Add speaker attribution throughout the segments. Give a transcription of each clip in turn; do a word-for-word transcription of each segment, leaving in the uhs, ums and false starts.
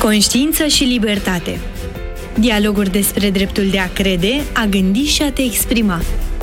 Speaker 1: Conștiință și libertate. Dialoguri despre dreptul de a crede, a gândi și a te exprima.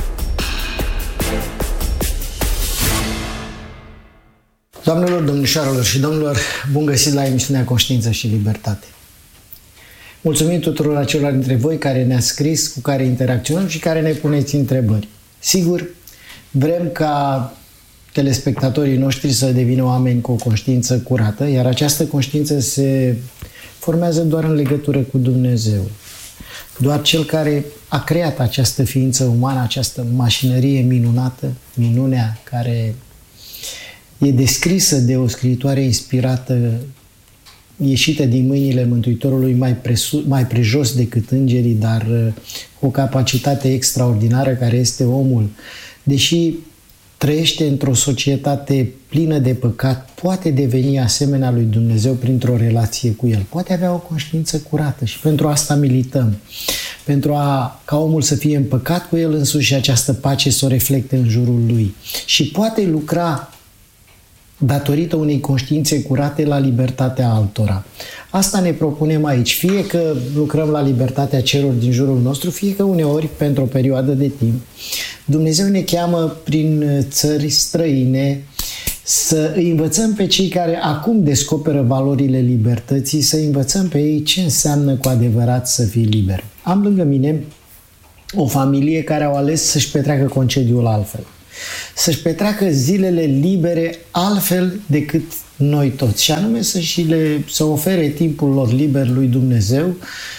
Speaker 2: Doamnelor, domnișoarelor și domnilor, bun găsit la emisiunea Conștiință și Libertate. Mulțumim tuturor acelor dintre voi care ne-ați scris, cu care interacționăm și care ne puneți întrebări. Sigur, vrem ca telespectatorii noștri să devină oameni cu o conștiință curată, iar această conștiință se formează doar în legătură cu Dumnezeu. Doar Cel care a creat această ființă umană, această mașinărie minunată, minunea care e descrisă de o scriitoare inspirată, ieșită din mâinile Mântuitorului mai, presus, mai prejos decât îngerii, dar cu o capacitate extraordinară care este omul. Deși trăiește într-o societate plină de păcat, poate deveni asemenea lui Dumnezeu printr-o relație cu El. Poate avea o conștiință curată și pentru asta milităm. Pentru a, ca omul să fie împăcat cu El însuși și această pace să o reflecte în jurul Lui. Și poate lucra datorită unei conștiințe curate la libertatea altora. Asta ne propunem aici. Fie că lucrăm la libertatea celor din jurul nostru, fie că uneori, pentru o perioadă de timp, Dumnezeu ne cheamă prin țări străine să îi învățăm pe cei care acum descoperă valorile libertății, să învățăm pe ei ce înseamnă cu adevărat să fii liber. Am lângă mine o familie care au ales să-și petreacă concediul altfel. Să-și petreacă zilele libere altfel decât noi toți. Și anume să și le să ofere timpul lor liber lui Dumnezeu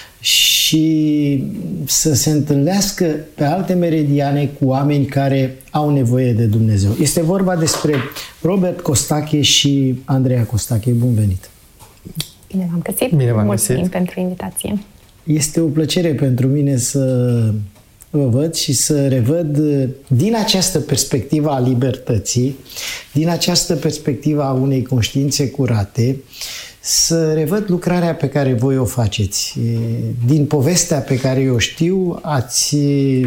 Speaker 2: și să se întâlnească pe alte meridiane cu oameni care au nevoie de Dumnezeu. Este vorba despre Robert Costache și Andreea Costache. Bun venit!
Speaker 3: Bine v-am găsit!
Speaker 4: Bine v-am
Speaker 3: Mulțumim
Speaker 4: găsit.
Speaker 3: pentru invitație!
Speaker 2: Este o plăcere pentru mine să vă văd și să revăd din această perspectivă a libertății, din această perspectivă a unei conștiințe curate, să revăd lucrarea pe care voi o faceți. Din povestea pe care eu știu, ați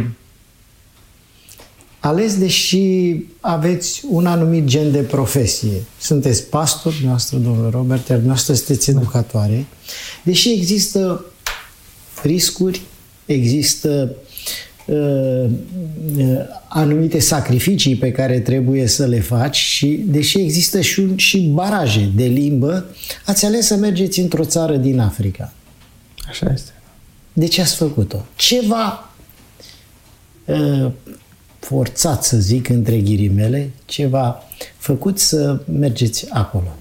Speaker 2: ales, deși aveți un anumit gen de profesie. Sunteți pastor, dumneavoastră, domnul Robert, iar dumneavoastră sunteți educatoare. Deși există riscuri, există uh, uh, anumite sacrificii pe care trebuie să le faci și, deși există și, și baraje de limbă, ați ales să mergeți într-o țară din Africa.
Speaker 4: Așa este.
Speaker 2: De ce ați făcut-o? Ce v-a uh, forțat, să zic, între ghilimele, ce v-a făcut să mergeți acolo?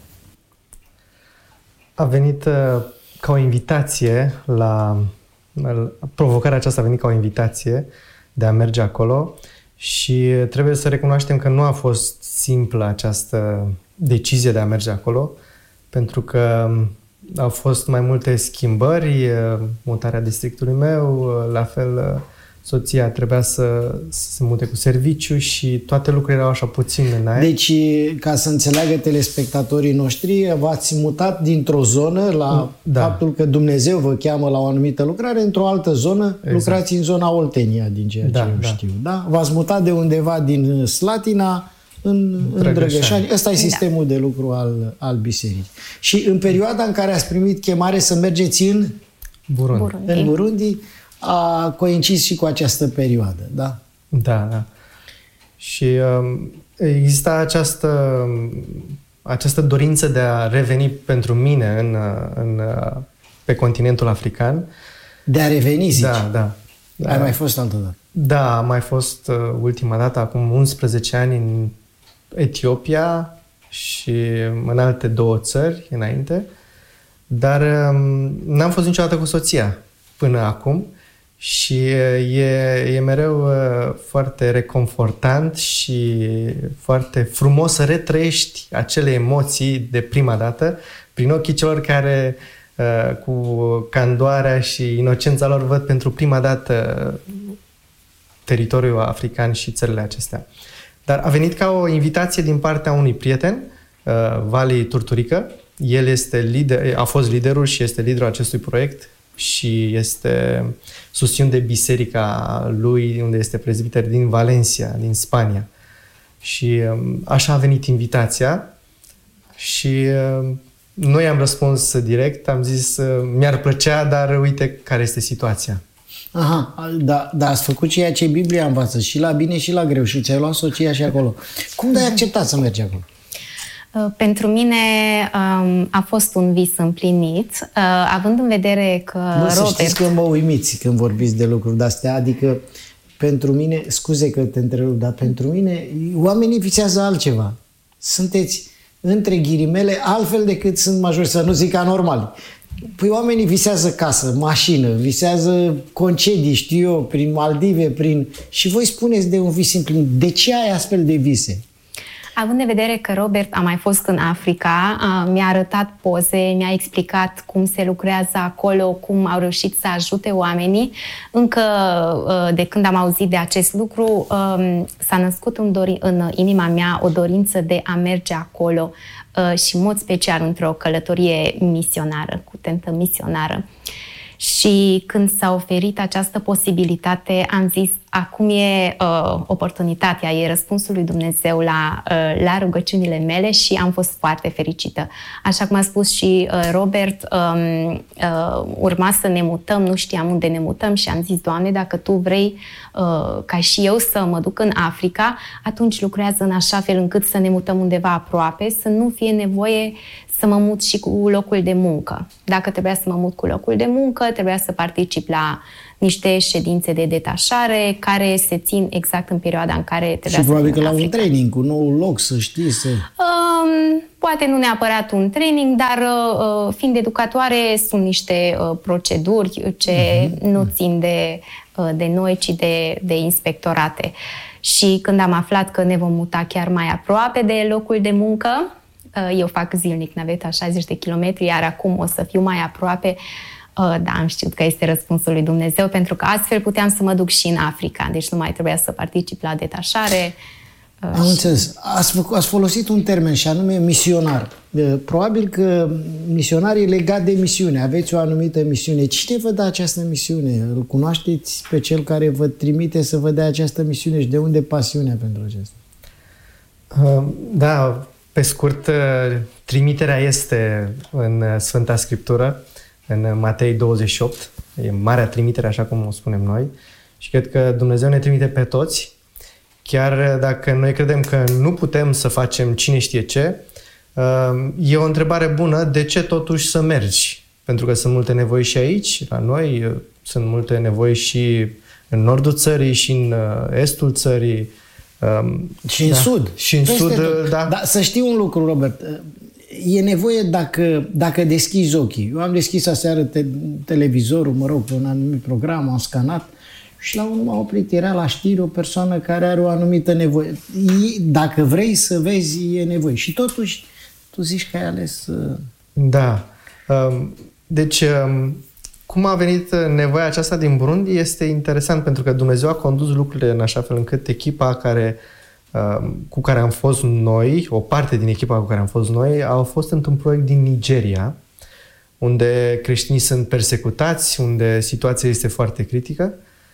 Speaker 4: A venit uh, ca o invitație la... Provocarea aceasta a venit ca o invitație de a merge acolo și trebuie să recunoaștem că nu a fost simplă această decizie de a merge acolo, pentru că au fost mai multe schimbări, mutarea districtului meu, la fel soția trebuia să, să se mute cu serviciu și toate lucrurile erau așa puțin în aer.
Speaker 2: Deci, ca să înțeleagă telespectatorii noștri, v-ați mutat dintr-o zonă la da. faptul că Dumnezeu vă cheamă la o anumită lucrare, într-o altă zonă, exact. Lucrați în zona Oltenia, din ceea
Speaker 4: da,
Speaker 2: ce eu
Speaker 4: da.
Speaker 2: știu. Da? V-ați mutat de undeva din Slatina în, în Drăgășani. Ăsta e sistemul da. de lucru al, al bisericii. Și în perioada în care ați primit chemare să mergeți în
Speaker 4: Burundi,
Speaker 3: Burundi.
Speaker 2: în Burundi, a coincis și cu această perioadă, da?
Speaker 4: Da, da. Și um, exista această, această dorință de a reveni pentru mine în, în, pe continentul african.
Speaker 2: De a reveni, zici?
Speaker 4: Da, da. da.
Speaker 2: Ai mai fost altă dată?
Speaker 4: Da, am mai fost uh, ultima dată, acum unsprezece ani, în Etiopia și în alte două țări înainte, dar um, n-am fost niciodată cu soția până acum. Și e, e mereu uh, foarte reconfortant și foarte frumos să retrăiești acele emoții de prima dată prin ochii celor care uh, cu candoarea și inocența lor văd pentru prima dată teritoriul african și țările acestea. Dar a venit ca o invitație din partea unui prieten, uh, Vali Turturică. El este lider, a fost liderul și este liderul acestui proiect și este susținut de biserica lui, unde este prezbiter din Valencia, din Spania. Și așa a venit invitația și noi am răspuns direct, am zis mi-ar plăcea, dar uite care este situația.
Speaker 2: Aha, dar da, ați făcut ceea ce Biblia învață, și la bine și la greu, și ți-ai luat soția și acolo. Cum de-ai acceptat să mergi acolo?
Speaker 3: Pentru mine um, a fost un vis împlinit, uh, având în vedere că
Speaker 2: Bă,
Speaker 3: Robert...
Speaker 2: să știți că mă uimiți când vorbiți de lucruri de-astea, adică pentru mine, scuze că te întrerup, dar pentru mine oamenii visează altceva. Sunteți, între ghilimele, altfel decât sunt majori, să nu zic anormali. Păi oamenii visează casă, mașină, visează concedii, știu eu, prin Maldive, prin... Și voi spuneți de un vis împlinit. De ce ai astfel de vise?
Speaker 3: Având în vedere că Robert a mai fost în Africa, mi-a arătat poze, mi-a explicat cum se lucrează acolo, cum au reușit să ajute oamenii. Încă de când am auzit de acest lucru, s-a născut în, dori- în inima mea o dorință de a merge acolo și în mod special într-o călătorie misionară, cu tentă misionară. Și când s-a oferit această posibilitate, am zis, acum e uh, oportunitatea, e răspunsul lui Dumnezeu la, uh, la rugăciunile mele și am fost foarte fericită. Așa cum a spus și uh, Robert, um, uh, urma să ne mutăm, nu știam unde ne mutăm și am zis, Doamne, dacă Tu vrei uh, ca și eu să mă duc în Africa, atunci lucrează în așa fel încât să ne mutăm undeva aproape, să nu fie nevoie să mă mut și cu locul de muncă. Dacă trebuia să mă mut cu locul de muncă, trebuia să particip la niște ședințe de detașare care se țin exact în perioada în care trebuia
Speaker 2: și
Speaker 3: să
Speaker 2: probabil că la
Speaker 3: Africa.
Speaker 2: un training, cu nou loc, să știi, să...
Speaker 3: Um, poate nu neapărat un training, dar uh, fiind educatoare sunt niște uh, proceduri ce uh-huh. nu țin de, uh, de noi, ci de, de inspectorate. Și când am aflat că ne vom muta chiar mai aproape de locul de muncă, eu fac zilnic naveta șaizeci de kilometri, iar acum o să fiu mai aproape. Da, am știut că este răspunsul lui Dumnezeu, pentru că astfel puteam să mă duc și în Africa, deci nu mai trebuia să particip la detașare.
Speaker 2: Am și... înțeles. Ați, făcut, ați folosit un termen și anume misionar. Probabil că misionar e legat de misiune. Aveți o anumită misiune. Cine vă dă această misiune? Îl cunoașteți pe cel care vă trimite să vă dea această misiune și de unde pasiunea pentru aceasta?
Speaker 4: Uh, da, pe scurt, trimiterea este în Sfânta Scriptură, în Matei douăzeci și opt. E marea trimitere, așa cum o spunem noi. Și cred că Dumnezeu ne trimite pe toți, chiar dacă noi credem că nu putem să facem cine știe ce. E o întrebare bună, de ce totuși să mergi? Pentru că sunt multe nevoi și aici, la noi, sunt multe nevoi și în nordul țării și în estul țării.
Speaker 2: Um, și în
Speaker 4: da.
Speaker 2: sud.
Speaker 4: Și în
Speaker 2: Peste
Speaker 4: sud,
Speaker 2: tot.
Speaker 4: da.
Speaker 2: Dar să știi un lucru, Robert. E nevoie dacă, dacă deschizi ochii. Eu am deschis aseară te, televizorul, mă rog, pe un anumit program, am scanat și la unul m-a oprit. Era la știri o persoană care are o anumită nevoie. Dacă vrei să vezi, e nevoie. Și totuși, tu zici că ai ales...
Speaker 4: Da. Deci... Cum a venit nevoia aceasta din Burundi este interesant, pentru că Dumnezeu a condus lucrurile în așa fel încât echipa care, cu care am fost noi, o parte din echipa cu care am fost noi, au fost într-un proiect din Nigeria, unde creștinii sunt persecutați, unde situația este foarte critică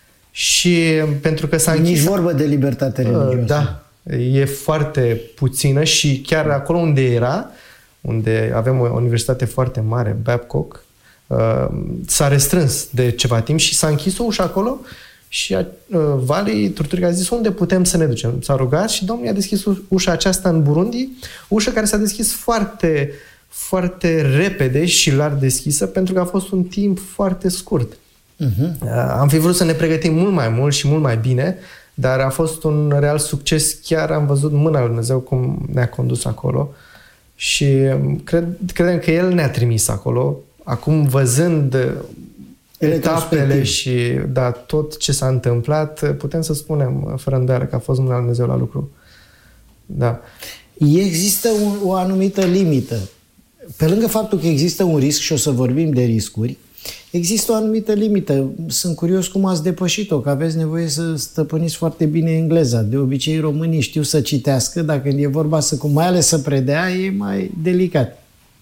Speaker 4: și pentru că s-a închis...
Speaker 2: Nici vorbă de libertate religioasă.
Speaker 4: Da, e foarte puțină și chiar acolo unde era, unde avem o universitate foarte mare, Babcock, s-a restrâns de ceva timp și s-a închis o ușă acolo și Valii Turturic a zis unde putem să ne ducem. S-a rugat și Domnul i-a deschis ușa aceasta în Burundi, ușă care s-a deschis foarte, foarte repede și larg deschisă pentru că a fost un timp foarte scurt. Uh-huh. Am fi vrut să ne pregătim mult mai mult și mult mai bine, dar a fost un real succes. Chiar am văzut mâna lui Dumnezeu cum ne-a condus acolo și cred, credem că El ne-a trimis acolo. Acum, văzând etapele și da, tot ce s-a întâmplat, putem să spunem, fără îndoială, că a fost mâna lui Dumnezeu la lucru. Da.
Speaker 2: Există un, o anumită limită. Pe lângă faptul că există un risc, și o să vorbim de riscuri, există o anumită limită. Sunt curios cum ați depășit-o, că aveți nevoie să stăpâniți foarte bine engleza. De obicei, românii știu să citească, dar când e vorba să, mai ales să predea, e mai delicat.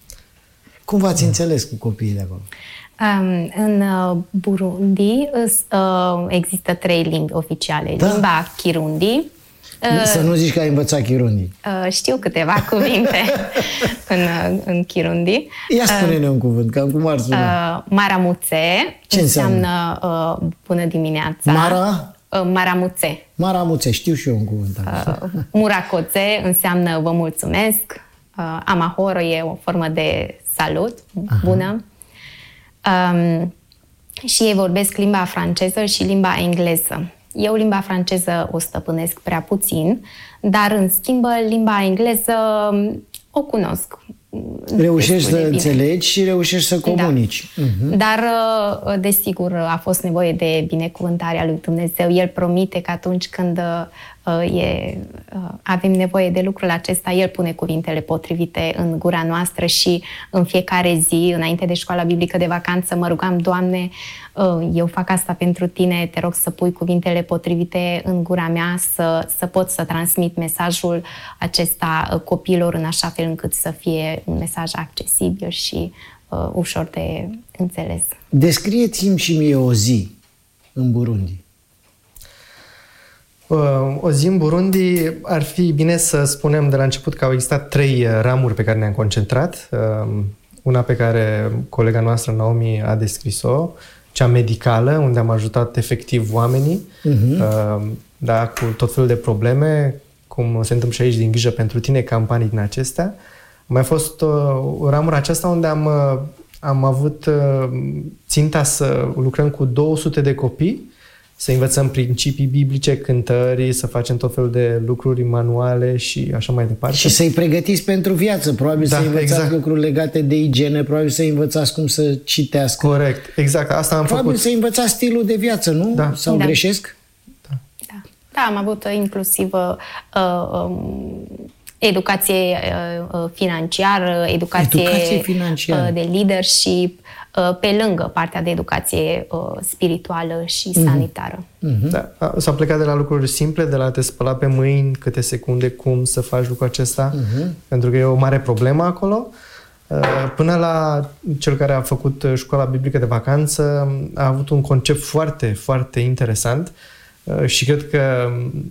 Speaker 2: Cum v-ați înțeles cu copiii de acolo?
Speaker 3: Um, în uh, Burundi uh, există trei limbi oficiale. Da. Limba Kirundi,
Speaker 2: Să nu zici că ai învățat Kirundi.
Speaker 3: Uh, știu câteva cuvinte în, în Kirundi.
Speaker 2: Ia spune-ne uh, un cuvânt, cam cum ar suna.
Speaker 3: Uh, Maramuțe.
Speaker 2: Ce înseamnă?
Speaker 3: înseamnă uh, bună dimineața.
Speaker 2: Mara?
Speaker 3: Uh, Maramuțe.
Speaker 2: Maramuțe, știu și eu un cuvânt.
Speaker 3: Uh, Muracoțe înseamnă vă mulțumesc. Uh, Amahoro e o formă de salut, Aha. bună. Um, și ei vorbesc limba franceză și limba engleză. Eu limba franceză o stăpânesc prea puțin, dar în schimb limba engleză o cunosc.
Speaker 2: Reușești să înțelegi și reușești să comunici.
Speaker 3: Da. Uh-huh. Dar, desigur, a fost nevoie de binecuvântarea lui Dumnezeu. El promite că atunci când uh, e, uh, avem nevoie de lucrul acesta, El pune cuvintele potrivite în gura noastră și în fiecare zi, înainte de școala biblică de vacanță, mă rugam, Doamne, uh, eu fac asta pentru Tine, te rog să pui cuvintele potrivite în gura mea, să, să pot să transmit mesajul acesta uh, copiilor în așa fel încât să fie un mesaj accesibil și uh, ușor de înțeles.
Speaker 2: Descrieți-mi și mie o zi în Burundi.
Speaker 4: Uh, o zi în Burundi ar fi bine să spunem de la început că au existat trei ramuri pe care ne-am concentrat. Uh, una pe care colega noastră, Naomi, a descris-o, cea medicală, unde am ajutat efectiv oamenii, uh-huh. uh, da, cu tot felul de probleme, cum se întâmplă și aici din Grijă pentru Tine, campanii din acestea. A mai fost uh, o ramură aceasta unde am, uh, am avut uh, ținta să lucrăm cu două sute de copii, să învățăm principii biblice, cântări, să facem tot felul de lucruri manuale și așa mai departe.
Speaker 2: Și să-i pregătiți pentru viață. Probabil da, să învățați exact. lucruri legate de igienă, probabil să învățați cum să citească.
Speaker 4: Corect, exact. Asta am
Speaker 2: probabil
Speaker 4: făcut.
Speaker 2: să învățați stilul de viață, nu?
Speaker 4: Da.
Speaker 2: Sau
Speaker 3: da.
Speaker 2: greșesc?
Speaker 3: Da. Da. Da, am avut inclusiv uh, um, educație uh, financiară, educație,
Speaker 2: educație financiară.
Speaker 3: Uh, de leadership, uh, pe lângă partea de educație uh, spirituală și mm-hmm. sanitară.
Speaker 4: Mm-hmm. Da. S-a plecat de la lucruri simple, de la a te spăla pe mâini, câte secunde, cum să faci lucrul acesta, mm-hmm. pentru că e o mare problemă acolo, uh, până la cel care a făcut școala biblică de vacanță, a avut un concept foarte, foarte interesant. Și cred că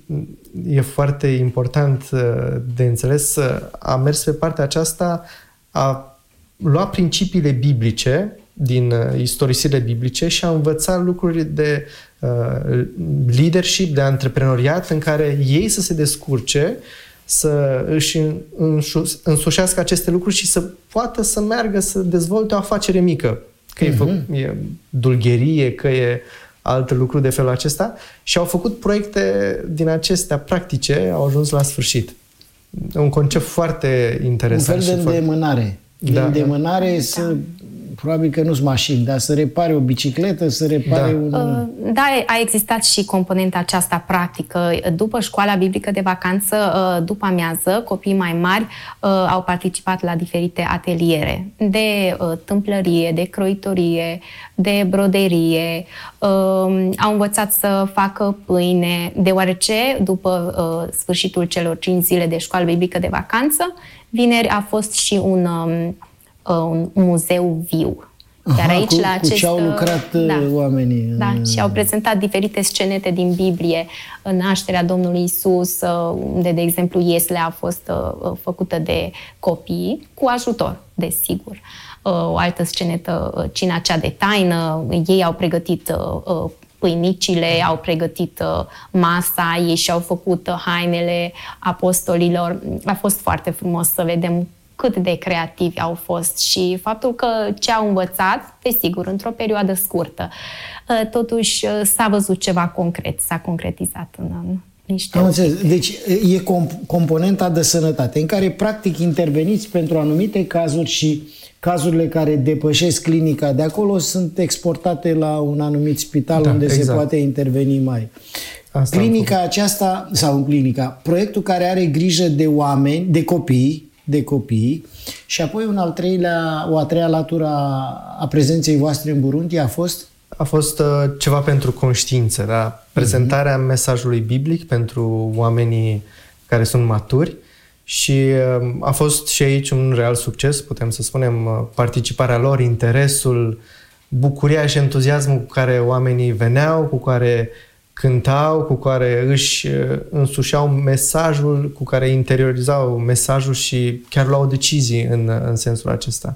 Speaker 4: e foarte important de înțeles, a mers pe partea aceasta, a luat principiile biblice din istorisirile biblice și a învățat lucruri de uh, leadership, de antreprenoriat, în care ei să se descurce, să își însușească aceste lucruri și să poată să meargă să dezvolte o afacere mică. Că uh-huh. e, e dulgherie, că e alte lucruri de felul acesta și au făcut proiecte din acestea practice, au ajuns la sfârșit. Un concept foarte interesant.
Speaker 2: Un fel de îndemânare. De
Speaker 4: da,
Speaker 2: îndemânare da. să... Probabil că nu-s mașini, dar să repare o bicicletă, să repare
Speaker 3: da.
Speaker 2: un...
Speaker 3: Da, a existat și componenta aceasta practică. După școala biblică de vacanță, după amiază, copiii mai mari au participat la diferite ateliere de tâmplărie, de croitorie, de broderie, au învățat să facă pâine, deoarece după sfârșitul celor cinci zile de școală biblică de vacanță, vineri a fost și un... un muzeu viu. Iar
Speaker 2: Aha,
Speaker 3: aici,
Speaker 2: cu,
Speaker 3: la acest,
Speaker 2: cu ce au lucrat
Speaker 3: da,
Speaker 2: oamenii.
Speaker 3: Da, și au prezentat diferite scenete din Biblie, nașterea Domnului Isus, unde, de exemplu, Ieslea a fost făcută de copii, cu ajutor, desigur. O altă scenetă, cina cea de taină, ei au pregătit pâinicile, au pregătit masa, ei și-au făcut hainele apostolilor. A fost foarte frumos să vedem cât de creativi au fost și faptul că ce au învățat, desigur, într-o perioadă scurtă, totuși s-a văzut ceva concret, s-a concretizat în niște...
Speaker 2: Am înțeles. Deci e comp- componenta de sănătate, în care practic interveniți pentru anumite cazuri și cazurile care depășesc clinica de acolo sunt exportate la un anumit spital, da, unde exact. se poate interveni mai... Asta clinica aceasta, sau în clinica, proiectul care are grijă de oameni, de copii, de copii, și apoi un al treilea, o a treia latură a, a prezenței voastre în Burundi a fost?
Speaker 4: A fost uh, ceva pentru conștiință, da? Prezentarea uh-huh. mesajului biblic pentru oamenii care sunt maturi și uh, a fost și aici un real succes, putem să spunem, uh, participarea lor, interesul, bucuria și entuziasmul cu care oamenii veneau, cu care cântau, cu care își însușeau mesajul, cu care interiorizau mesajul și chiar luau decizii în, în sensul acesta.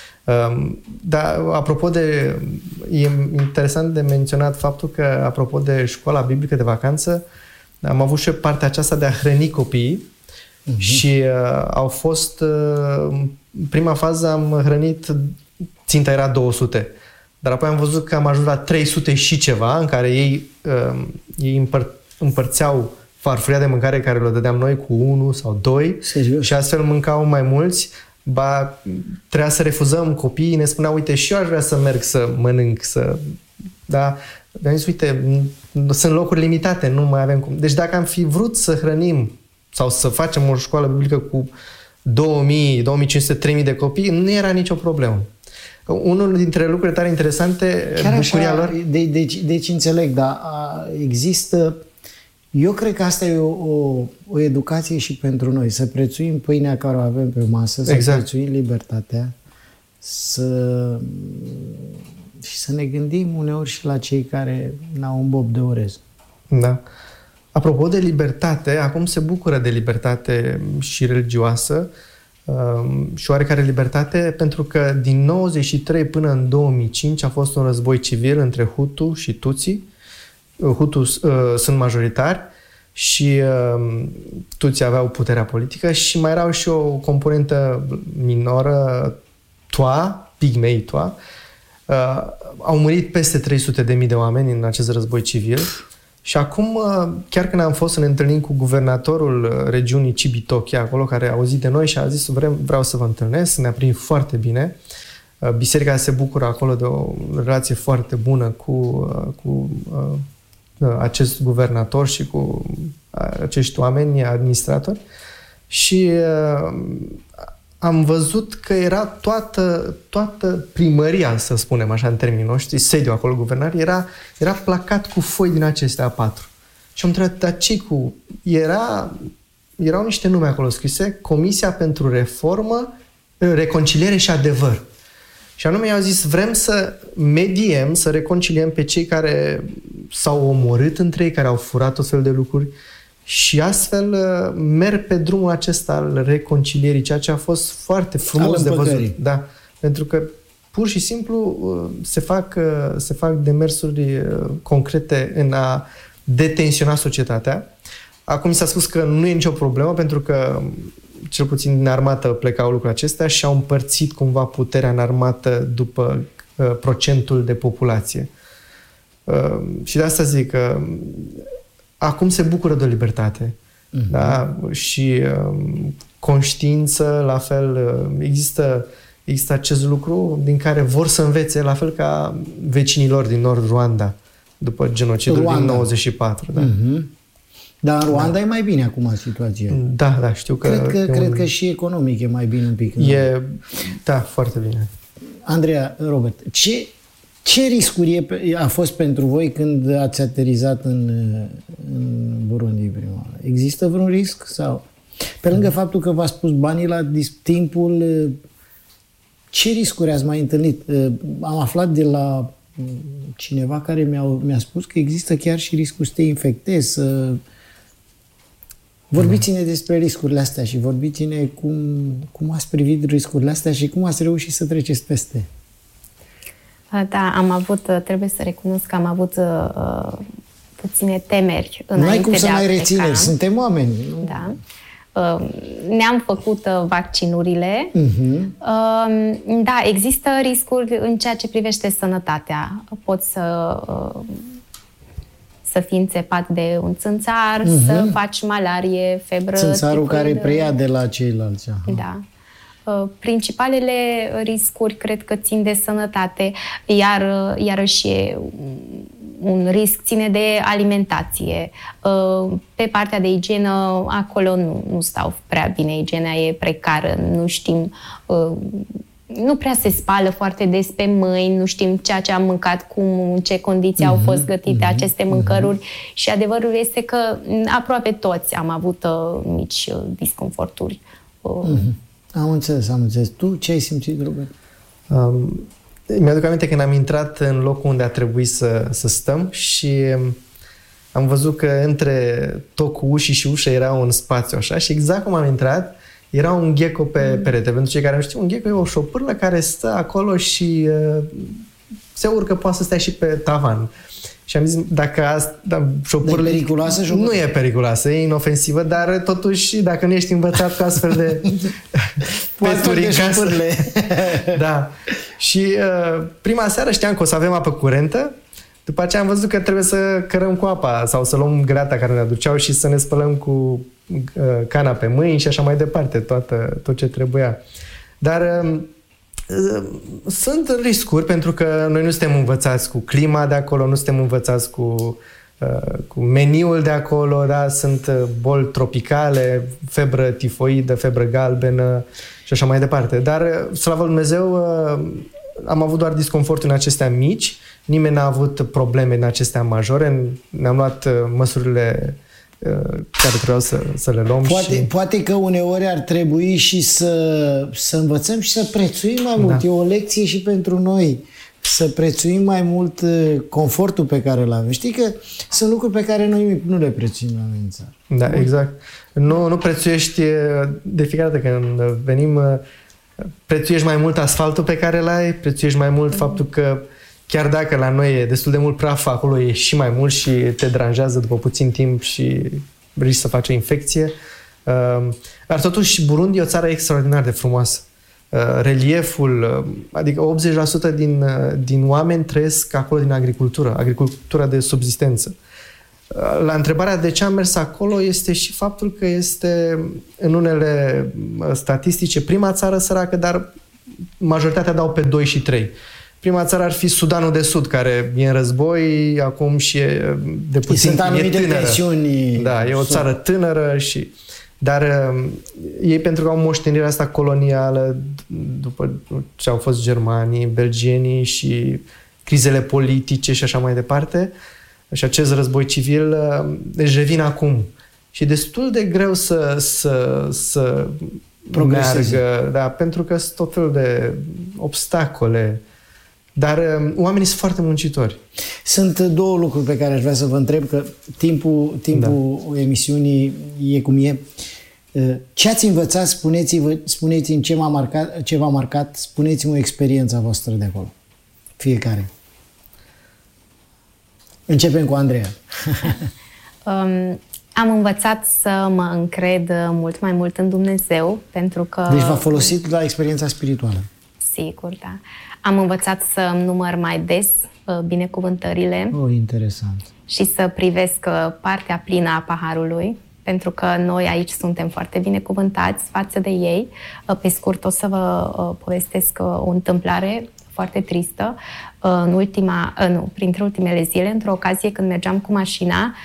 Speaker 4: Dar, apropo de... E interesant de menționat faptul că, apropo de școala biblică de vacanță, am avut și partea aceasta de a hrăni copiii uh-huh. și uh, au fost... Uh, prima fază am hrănit, ținta era două sute, dar apoi am văzut că am ajuns la trei sute și ceva, în care ei, uh, ei împăr- împărțeau farfuria de mâncare care le dădeam noi cu unul sau doi. Serios? Și astfel mâncau mai mulți. Ba, trebuia să refuzăm copiii, ne spuneau, uite, și eu aș vrea să merg să mănânc, să... Da? Mi-am zis, uite, sunt locuri limitate, nu mai avem cum. Deci dacă am fi vrut să hrănim sau să facem o școală biblică cu două mii, două mii cinci sute, trei mii de copii, nu era nicio problemă. Unul dintre lucrurile tare interesante,
Speaker 2: chiar
Speaker 4: bucuria
Speaker 2: așa,
Speaker 4: lor...
Speaker 2: De, deci, deci înțeleg, dar a, există... Eu cred că asta e o, o, o educație și pentru noi, să prețuim pâinea care o avem pe masă, să exact. prețuim libertatea, să... și să ne gândim uneori și la cei care n-au un bob de orez.
Speaker 4: Da. Apropo de libertate, acum se bucură de libertate și religioasă um, și oarecare libertate, pentru că din nouăzeci și trei până în două mii cinci a fost un război civil între Hutu și Tutsi. Hutu uh, sunt majoritari și uh, Tutsi aveau puterea politică și mai erau și o componentă minoră, Twa, pigmei Twa. Uh, au murit peste trei sute de mii de oameni în acest război civil și acum, uh, chiar când am fost să ne întâlnim cu guvernatorul regiunii Cibitoke, acolo, care a auzit de noi și a zis, Vrem, vreau să vă întâlnesc, ne-a primit foarte bine. Uh, biserica se bucură acolo de o relație foarte bună cu, uh, cu uh, acest guvernator și cu acești oameni administratori și uh, am văzut că era toată, toată primăria, să spunem așa în termenii noștri, sediul acolo, guvernar, era, era placat cu foi din acestea patru. Și am întrebat, dar ce cu... Era, erau niște nume acolo scrise, Comisia pentru Reformă, Reconciliere și Adevăr. Și anume i-au zis, vrem să mediem, să reconciliem pe cei care s-au omorât între ei, care au furat tot fel de lucruri și astfel merg pe drumul acesta al reconcilierii, ceea ce a fost foarte frumos de văzut. Da, pentru că pur și simplu se fac, se fac demersuri concrete în a detensiona societatea. Acum mi s-a spus că nu e nicio problemă, pentru că cel puțin din armată plecau lucrurile acestea și au împărțit cumva puterea în armată după uh, procentul de populație. Uh, și de asta zic că uh, acum se bucură de o libertate. Uh-huh. Da? Și uh, conștiință, la fel, uh, există, există acest lucru din care vor să învețe, la fel ca vecinilor din Nord Rwanda, după genocidul Rwanda. Din nouăzeci și patru. Da?
Speaker 2: Uh-huh. Dar în Rwanda da. E mai bine acum situația.
Speaker 4: Da, da, știu că...
Speaker 2: Cred că, cred
Speaker 4: un...
Speaker 2: că și economic e mai bine un pic.
Speaker 4: E, da, foarte bine.
Speaker 2: Andreea, Robert, ce, ce riscuri e, a fost pentru voi când ați aterizat în, în Burundi prima oară? Există vreun risc? Sau? Pe lângă faptul că v-ați pus banii la timpul, ce riscuri ați mai întâlnit? Am aflat de la cineva care mi-a, mi-a spus că există chiar și riscul să te infectezi, să... Vorbiți-ne despre riscurile astea și vorbiți-ne cum, cum ați privit riscurile astea și cum ați reușit să treceți peste.
Speaker 3: Da, am avut, trebuie să recunosc că am avut uh, puține temeri înainte de a pleca.
Speaker 2: N-ai cum să mai rețineri, suntem oameni. Nu?
Speaker 3: Da. Uh, ne-am făcut uh, vaccinurile. Uh-huh. Uh, da, există riscuri în ceea ce privește sănătatea. Poți să... Uh, să fii înțepat de un țânțar, uh-huh. să faci malarie, febră...
Speaker 2: Țânțarul care preia de la ceilalți. Aha.
Speaker 3: Da. Principalele riscuri cred că țin de sănătate, iar iarăși e un risc ține de alimentație. Pe partea de igienă, acolo nu, nu stau prea bine, igiena e precară, nu știm... Nu prea se spală foarte des pe mâini, nu știm ceea ce am mâncat, cum, în ce condiții mm-hmm, au fost gătite mm-hmm, aceste mâncăruri mm-hmm. și adevărul este că aproape toți am avut uh, mici uh, disconforturi. Uh.
Speaker 2: Mm-hmm. Am înțeles, am înțeles. Tu ce ai simțit, Robert?
Speaker 4: Um, mi-aduc aminte când am intrat în locul unde a trebuit să, să stăm și am văzut că între tocul ușii și ușă era un spațiu așa și exact cum am intrat, era un gecko pe perete. Pentru cei care nu știu, un gecko e o șopârlă care stă acolo și uh, se urcă, poate să stea și pe tavan. Și am zis, dacă asta... Da, șopârlă,
Speaker 2: e periculoasă șopârlă?
Speaker 4: Nu e periculoasă, e inofensivă, dar totuși, dacă nu ești învățat cu astfel de peturi în casă... Da. Și uh, prima seară știam că o să avem apă curentă, după aceea am văzut că trebuie să cărăm cu apa sau să luăm greata care ne aduceau și să ne spălăm cu uh, cana pe mâini și așa mai departe, toată, tot ce trebuia. Dar... Uh, Sunt riscuri pentru că noi nu suntem învățați cu clima de acolo, nu suntem învățați cu, uh, cu meniul de acolo, da? Sunt boli tropicale, febră tifoidă, febră galbenă și așa mai departe. Dar, slavă lui Dumnezeu, uh, am avut doar disconfort în acestea mici, nimeni n-a avut probleme în acestea majore, ne-am luat uh, măsurile care trebuiau să, să le luăm.
Speaker 2: Poate,
Speaker 4: și...
Speaker 2: poate că uneori ar trebui și să, să învățăm și să prețuim mai mult. Da. E o lecție și pentru noi. Să prețuim mai mult confortul pe care îl avem. Știi că sunt lucruri pe care noi nu le prețuim la noi în țară.
Speaker 4: Da, da, exact. Nu, nu prețuiești, de fiecare dată când venim, prețuiești mai mult asfaltul pe care îl ai, prețuiești mai mult faptul că chiar dacă la noi e destul de mult praf, acolo e și mai mult și te deranjează după puțin timp și risci să faci o infecție. Dar totuși Burundi e o țară extraordinar de frumoasă. Relieful, adică optzeci la sută din, din oameni trăiesc acolo din agricultură, agricultura de subzistență. La întrebarea de ce am mers acolo este și faptul că este în unele statistice prima țară săracă, dar majoritatea dau pe doi și trei. Prima țară ar fi Sudanul de Sud, care e în război acum și e de puțin
Speaker 2: Sunt anumite
Speaker 4: tânără.
Speaker 2: tensiuni.
Speaker 4: Da, e o țară tânără și... Dar uh, ei, pentru că au moștenirea asta colonială, după ce au fost germanii, belgienii și crizele politice și așa mai departe, și acest război civil, uh, își revin acum. Și e destul de greu să, să, să meargă, da, pentru că sunt tot felul de obstacole. Dar uh, oamenii sunt foarte muncitori.
Speaker 2: Sunt două lucruri pe care aș vrea să vă întreb, că timpul, timpul da. emisiunii e cum e. Ce ați învățat, spuneți-vă, spuneți-mi ce v-a marcat, ce v-a marcat, spuneți-mi o experiență a voastră de acolo. Fiecare. Începem cu Andreea.
Speaker 3: um, am învățat să mă încred mult mai mult în Dumnezeu, pentru că...
Speaker 2: Deci v-a folosit la experiența spirituală.
Speaker 3: Sigur, da. Am învățat să număr mai des binecuvântările.
Speaker 2: Oh, interesant.
Speaker 3: Și să privesc partea plină a paharului, pentru că noi aici suntem foarte binecuvântați față de ei. Pe scurt, o să vă povestesc o întâmplare foarte tristă. În ultima, nu, printre ultimele zile, într-o ocazie când mergeam cu mașina,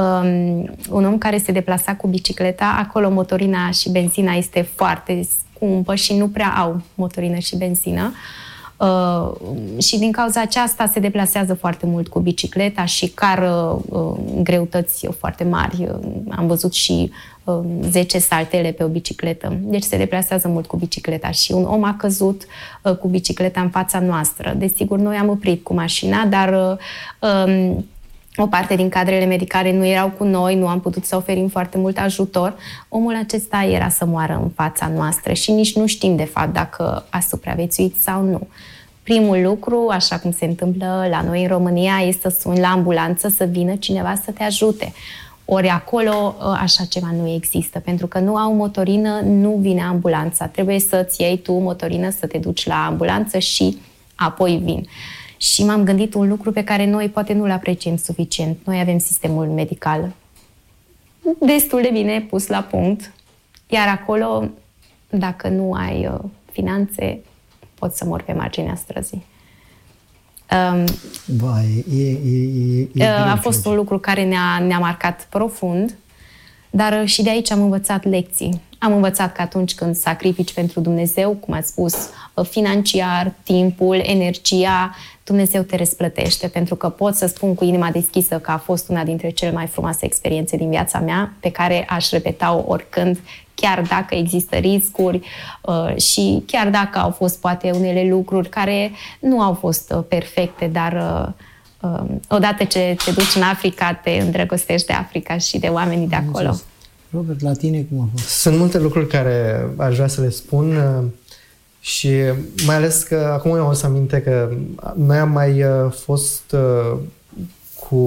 Speaker 3: un om care se deplasa cu bicicleta, acolo motorina și benzina este foarte scumpă și nu prea au motorină și benzină. Uh, și din cauza aceasta se deplasează foarte mult cu bicicleta și cară uh, greutăți foarte mari. Uh, am văzut și uh, zece saltele pe o bicicletă. Deci se deplasează mult cu bicicleta și un om a căzut uh, cu bicicleta în fața noastră. Desigur, noi am oprit cu mașina, dar uh, um, o parte din cadrele medicale nu erau cu noi, nu am putut să oferim foarte mult ajutor. Omul acesta era să moară în fața noastră și nici nu știm de fapt dacă a supraviețuit sau nu. Primul lucru, așa cum se întâmplă la noi în România, este să suni la ambulanță, să vină cineva să te ajute. Ori acolo așa ceva nu există, pentru că nu au motorină, nu vine ambulanța. Trebuie să-ți iei tu motorină, să te duci la ambulanță și apoi vin. Și m-am gândit un lucru pe care noi poate nu-l apreciem suficient. Noi avem sistemul medical destul de bine pus la punct, iar acolo, dacă nu ai uh, finanțe, poți să mori pe marginea străzii. Um,
Speaker 2: Vai, e, e, e, e
Speaker 3: uh, a fost un lucru care ne-a, ne-a marcat profund, dar uh, și de aici am învățat lecții. Am învățat că atunci când sacrifici pentru Dumnezeu, cum ați spus, financiar, timpul, energia, Dumnezeu te răsplătește, pentru că pot să spun cu inima deschisă că a fost una dintre cele mai frumoase experiențe din viața mea, pe care aș repeta-o oricând, chiar dacă există riscuri uh, și chiar dacă au fost poate unele lucruri care nu au fost uh, perfecte, dar uh, odată ce te duci în Africa, te îndrăgostești de Africa și de oamenii de acolo.
Speaker 2: Robert, la tine cum a fost?
Speaker 4: Sunt multe lucruri care aș vrea să le spun și mai ales că acum eu o să aminte că noi am mai fost cu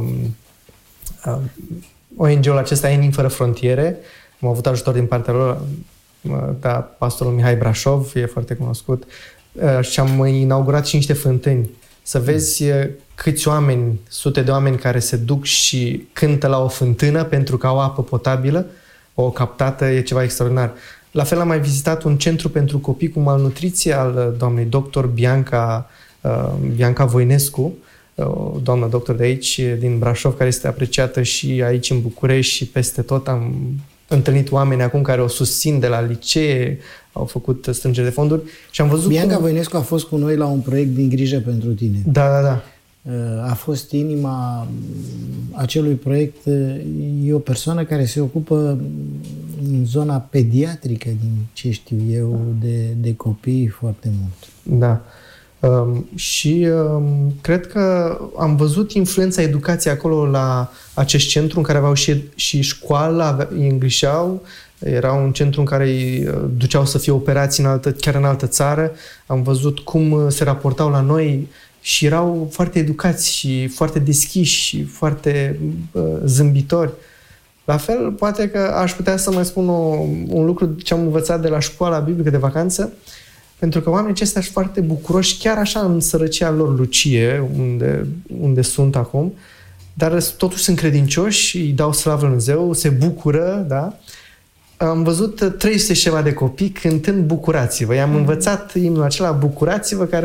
Speaker 4: O N G-ul acesta Inimi Fără Frontiere. Am avut ajutor din partea lor, da, pastorul Mihai Brașov, e foarte cunoscut, și am inaugurat și niște fântâni. Să vezi câți oameni, sute de oameni care se duc și cântă la o fântână pentru că au apă potabilă, o captată, e ceva extraordinar. La fel am mai vizitat un centru pentru copii cu malnutriție al doamnei doctor Bianca, uh, Bianca Voinescu, o doamnă doctor de aici, din Brașov, care este apreciată și aici în București și peste tot. Am întâlnit oameni acum care o susțin de la licee, au făcut strângere de fonduri și am văzut
Speaker 2: Bianca
Speaker 4: cum...
Speaker 2: Voinescu a fost cu noi la un proiect din Grijă pentru Tine.
Speaker 4: Da, da, da.
Speaker 2: A fost inima acelui proiect. E o persoană care se ocupă în zona pediatrică, din ce știu eu, de, de copii foarte mult.
Speaker 4: Da. Um, și um, cred că am văzut influența educației acolo la acest centru în care aveau și, și școală, îi îngrișeau. Era un centru în care îi duceau să fie operați în altă, chiar în altă țară. Am văzut cum se raportau la noi și erau foarte educați și foarte deschiși și foarte uh, zâmbitori. La fel, poate că aș putea să mai spun o, un lucru ce am învățat de la școala biblică de vacanță, pentru că oamenii aceștia sunt foarte bucuroși, chiar așa în sărăcia lor lucie, unde, unde sunt acum, dar totuși sunt credincioși, îi dau slavă lui Dumnezeu, se bucură, da? Am văzut trei sute și ceva de copii cântând Bucurați-vă. I-am învățat imnul acela, Bucurați-vă, care